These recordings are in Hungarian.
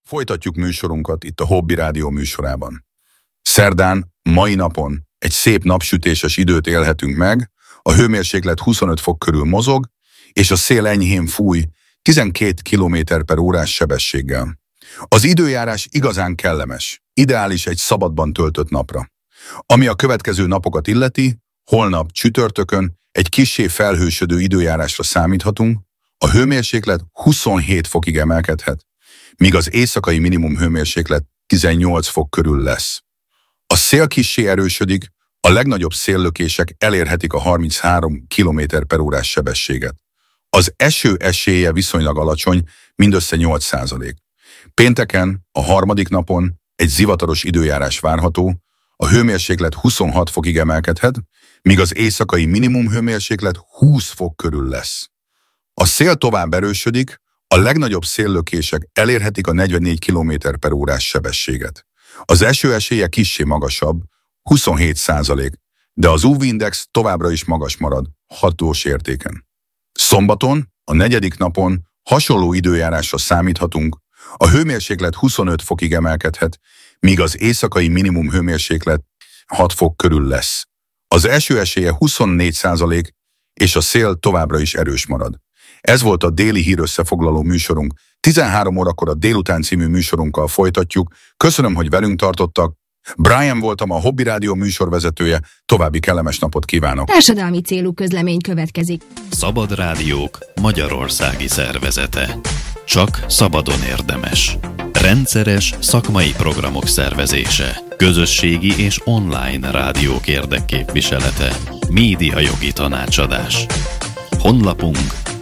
Folytatjuk műsorunkat itt a Hobby Rádió műsorában. Szerdán, mai napon egy szép napsütéses időt élhetünk meg, a hőmérséklet 25 fok körül mozog, és a szél enyhén fúj 12 km/h sebességgel. Az időjárás igazán kellemes, ideális egy szabadban töltött napra. Ami a következő napokat illeti, holnap csütörtökön egy kissé felhősödő időjárásra számíthatunk, a hőmérséklet 27 fokig emelkedhet, míg az éjszakai minimum hőmérséklet 18 fok körül lesz. A szél kissé erősödik, a legnagyobb széllökések elérhetik a 33 km/h sebességet. Az eső esélye viszonylag alacsony, mindössze 8%. Pénteken, a harmadik napon egy zivataros időjárás várható, a hőmérséklet 26 fokig emelkedhet, míg az éjszakai minimum hőmérséklet 20 fok körül lesz. A szél tovább erősödik, a legnagyobb széllökések elérhetik a 44 km/h sebességet. Az eső esélye kissé magasabb, 27%, de az UV-index továbbra is magas marad, 6-os értéken. Szombaton, a negyedik napon hasonló időjárásra számíthatunk, a hőmérséklet 25 fokig emelkedhet, míg az éjszakai minimum hőmérséklet 6 fok körül lesz. Az eső esélye 24%, és a szél továbbra is erős marad. Ez volt a déli hírösszefoglaló műsorunk. 13 órakor a Délután című műsorunkkal folytatjuk. Köszönöm, hogy velünk tartottak. Brian voltam, a Hobby Rádió műsorvezetője. További kellemes napot kívánok. Társadalmi célú közlemény következik. Szabad Rádiók magyarországi szervezete. Csak szabadon érdemes. Rendszeres szakmai programok szervezése. Közösségi és online rádiók érdekképviselete. Médiajogi tanácsadás. Honlapunk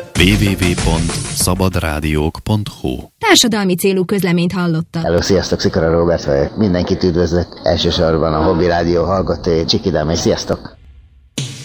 www.szabadrádiók.hu. Társadalmi célú közleményt hallottak. Hello, sziasztok, Szikora Róbert vagyok. Mindenkit üdvözlök, elsősorban a Hobby Rádió hallgatói, Csikidám, és sziasztok!